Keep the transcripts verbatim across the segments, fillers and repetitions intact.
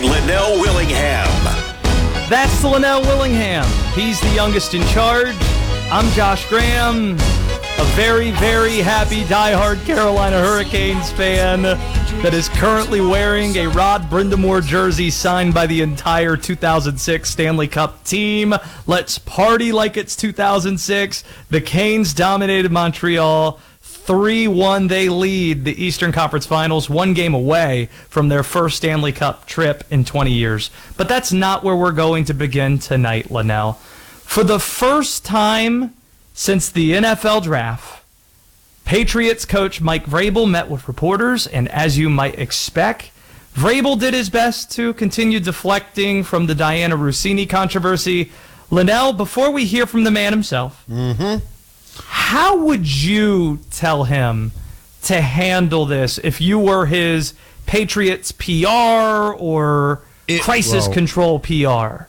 Linnell Willingham. That's Linnell Willingham. He's the youngest in charge. I'm Josh Graham, a very, very happy diehard Carolina Hurricanes fan that is currently wearing a Rod Brindamore jersey signed by the entire two thousand six Stanley Cup team. Let's party like it's two thousand six. The Canes dominated Montreal. three one they lead the Eastern Conference Finals, one game away from their first Stanley Cup trip in twenty years. But that's not where we're going to begin tonight, Linnell. For the first time since the N F L draft, Patriots coach Mike Vrabel met with reporters, and as you might expect, Vrabel did his best to continue deflecting from the Diana Russini controversy. Linnell, before we hear from the man himself, Mm-hmm. how would you tell him to handle this if you were his Patriots P R or It- crisis well- control P R?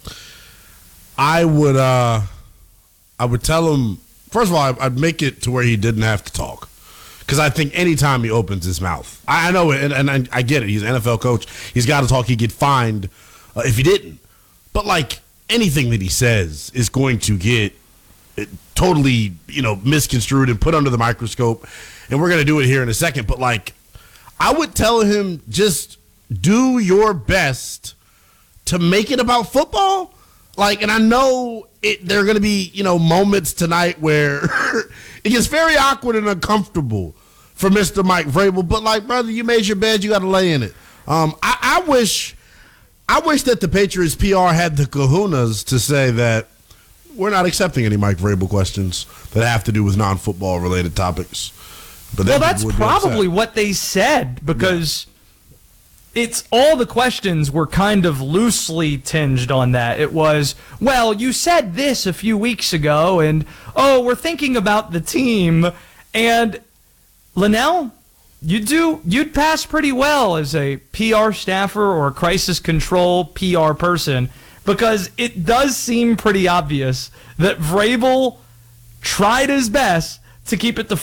I would uh, I would tell him, first of all, I'd- I'd make it to where he didn't have to talk. Because I think anytime he opens his mouth, I I know it, and, and I, I get it. He's an N F L coach. He's got to talk. He'd get fined uh, if he didn't. But, like, anything that he says is going to get it totally, you know, misconstrued and put under the microscope. And we're going to do it here in a second. But, like, I would tell him just do your best to make it about football. Like, and I know it, there are going to be, you know, moments tonight where it gets very awkward and uncomfortable for Mister Mike Vrabel. But, like, brother, you made your bed, you got to lay in it. Um, I, I wish, I wish that the Patriots P R had the kahunas to say that we're not accepting any Mike Vrabel questions that have to do with non-football related topics. But Well, then that's people would be probably upset. what they said, because it's all the questions were kind of loosely tinged on that. It was, well, you said this a few weeks ago, and, oh, we're thinking about the team. And, Linnell, you do, you'd pass pretty well as a P R staffer or a crisis control P R person, because it does seem pretty obvious that Vrabel tried his best to keep it the